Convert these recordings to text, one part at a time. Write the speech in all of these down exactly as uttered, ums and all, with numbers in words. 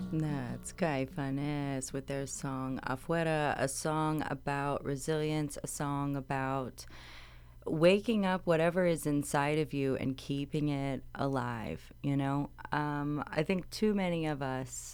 That's Caifanes with their song Afuera, a song about resilience, a song about waking up whatever is inside of you and keeping it alive. You know, um, I think too many of us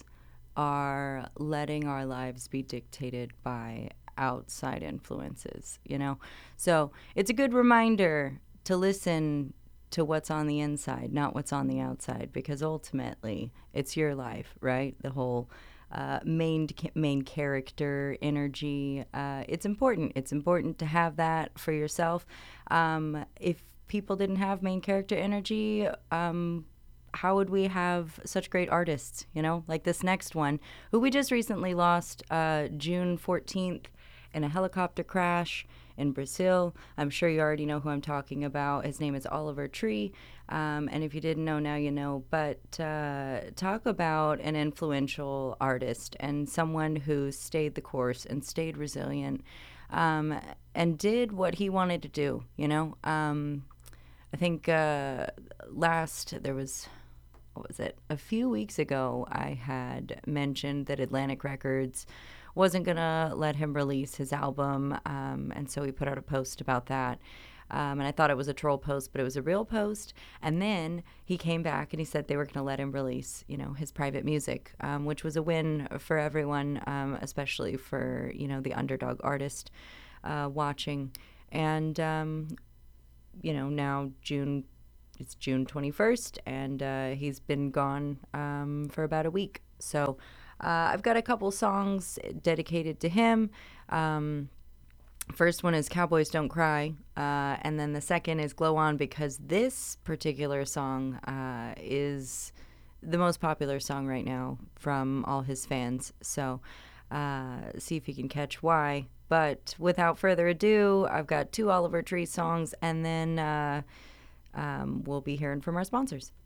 are letting our lives be dictated by outside influences, you know? So it's a good reminder to listen to what's on the inside, not what's on the outside, because ultimately it's your life, right? The whole uh, main main character energy. Uh, it's important. It's important to have that for yourself. Um, if people didn't have main character energy, um, how would we have such great artists, you know, like this next one, who we just recently lost uh, June fourteenth in a helicopter crash in Brazil. I'm sure you already know who I'm talking about. His name is Oliver Tree. Um, and if you didn't know, now you know. But uh, talk about an influential artist and someone who stayed the course and stayed resilient um, and did what he wanted to do, you know. Um, I think uh, last there was what was it? A few weeks ago, I had mentioned that Atlantic Records wasn't going to let him release his album. Um, and so he put out a post about that. Um, and I thought it was a troll post, but it was a real post. And then he came back and he said they were going to let him release, you know, his private music, um, which was a win for everyone, um, especially for, you know, the underdog artist uh, watching. And, um, you know, now June it's June twenty-first, and uh, he's been gone um, for about a week. So uh, I've got a couple songs dedicated to him. Um, first one is Cowboys Don't Cry, uh, and then the second is Glow On, because this particular song uh, is the most popular song right now from all his fans. So uh, see if you can catch why. But without further ado, I've got two Oliver Tree songs, and then uh, um, we'll be hearing from our sponsors.